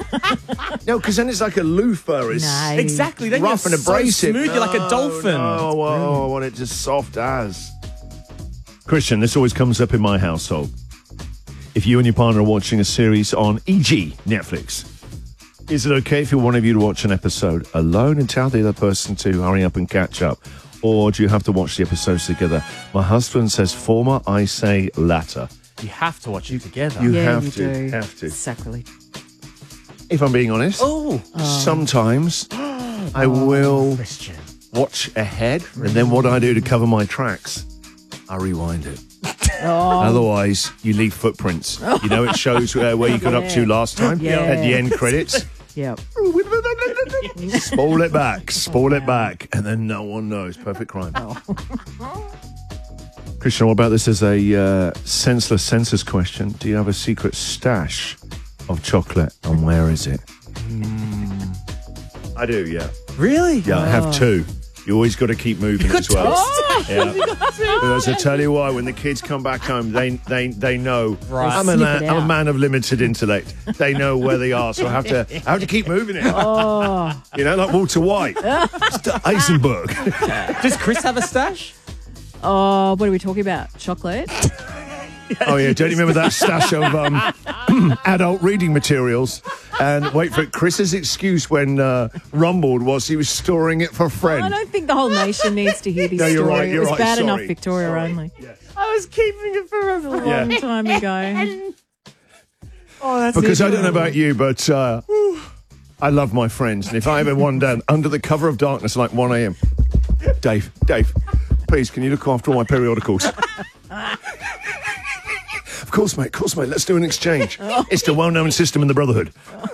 No, because then it's like a loofah. It's Exactly. Then rough you're and abrasive. so smooth, you're like a dolphin. No, I want it just soft as. Christian, this always comes up in my household. If you and your partner are watching a series on, e.g., Netflix, is it okay for one of you to watch an episode alone and tell the other person to hurry up and catch up? Or do you have to watch the episodes together? My husband says former, I say latter. You have to watch it together. You Yeah, have you to. do. Have to. Sacrilege. If I'm being honest, sometimes I will Christian. watch ahead, and then what I do to cover my tracks, I rewind it. Otherwise, you leave footprints. You know, it shows where you got up to last time Yeah. at the end credits. Yep. Spoil it back, and then no one knows. Perfect crime. Christian, what about this as a senseless census question? Do you have a secret stash of chocolate, and where is it? I do, yeah. Really? Yeah, I have two. You always got to keep moving as well. Yeah. Because I tell you why, when the kids come back home, they know. Right. I'm a man of limited intellect. They know where they are, so I have to keep moving it. You know, like Walter White, Eisenberg. Does Chris have a stash? Oh, what are we talking about? Chocolate? Oh yeah, don't you remember that stash of adult reading materials? And wait for it, Chris's excuse when rumbled was he was storing it for a friend. I don't think the whole nation needs to hear this No, you're story. right, you're it was right, bad sorry. enough Victoria Sorry. only. Yes. I was keeping it for a Long time ago. Oh, that's Because I don't know about you, but I love my friends. And if I ever one down under the cover of darkness like 1 a.m, Dave, please, can you look after all my periodicals? Of course, mate. Let's do an exchange. It's the well-known system in the Brotherhood.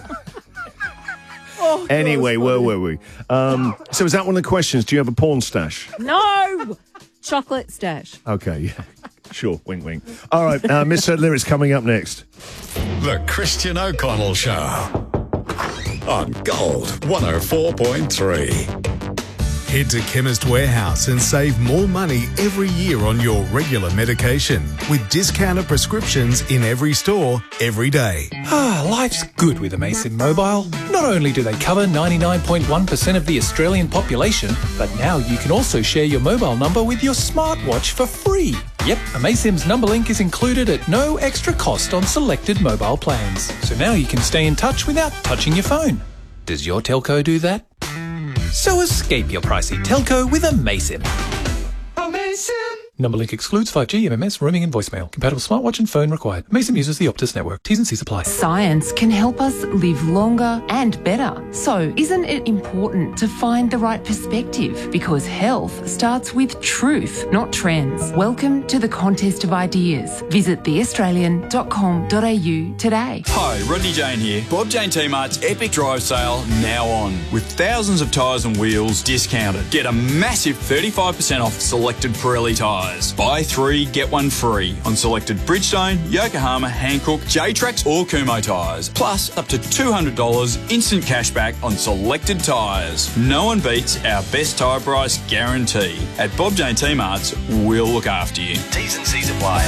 Anyway, where were we? So is that one of the questions? Do you have a porn stash? No! Chocolate stash. Okay, yeah. Sure, wink, wink. All right, Miss Lyrics coming up next. The Christian O'Connell Show on Gold 104.3. Head to Chemist Warehouse and save more money every year on your regular medication with discounted prescriptions in every store every day. Life's good with Amasim Mobile. Not only do they cover 99.1% of the Australian population, but now you can also share your mobile number with your smartwatch for free. Yep, Amasim's number link is included at no extra cost on selected mobile plans. So now you can stay in touch without touching your phone. Does your telco do that? So escape your pricey telco with Amasim. Number link excludes 5G, MMS, roaming and voicemail. Compatible smartwatch and phone required. Amasim uses the Optus network. T's and C's apply. Science can help us live longer and better. So, isn't it important to find the right perspective? Because health starts with truth, not trends. Welcome to the Contest of Ideas. Visit theaustralian.com.au today. Hi, Rodney Jane here. Bob Jane T-Mart's epic drive sale now on. With thousands of tyres and wheels discounted. Get a massive 35% off selected Pirelli tyres. Buy 3, get 1 free on selected Bridgestone, Yokohama, Hankook, J-Trax or Kumho tyres. Plus up to $200 instant cashback on selected tyres. No one beats our best tyre price guarantee. At Bob Jane T-Mart's, we'll look after you. T's and C's apply.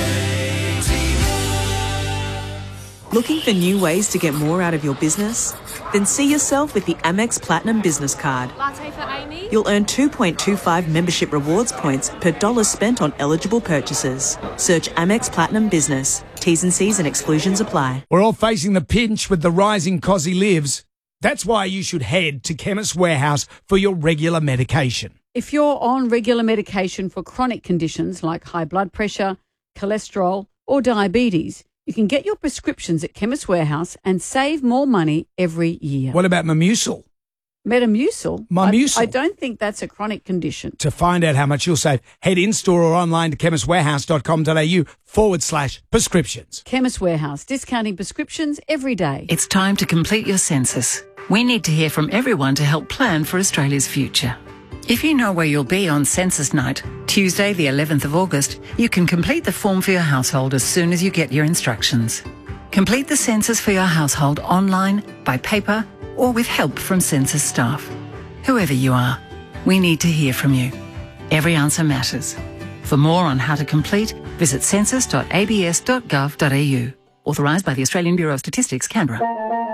Looking for new ways to get more out of your business? Then see yourself with the Amex Platinum Business Card. Latte for Amy? You'll earn 2.25 membership rewards points per dollar spent on eligible purchases. Search Amex Platinum Business. T's and C's and exclusions apply. We're all facing the pinch with the rising cost of lives. That's why you should head to Chemist Warehouse for your regular medication. If you're on regular medication for chronic conditions like high blood pressure, cholesterol or diabetes, you can get your prescriptions at Chemist Warehouse and save more money every year. What about Metamucil? Metamucil? Metamucil. I don't think that's a chronic condition. To find out how much you'll save, head in-store or online to chemistwarehouse.com.au/prescriptions. Chemist Warehouse, discounting prescriptions every day. It's time to complete your census. We need to hear from everyone to help plan for Australia's future. If you know where you'll be on census night, Tuesday the 11th of August, you can complete the form for your household as soon as you get your instructions. Complete the census for your household online, by paper, or with help from census staff. Whoever you are, we need to hear from you. Every answer matters. For more on how to complete, visit census.abs.gov.au. Authorised by the Australian Bureau of Statistics, Canberra.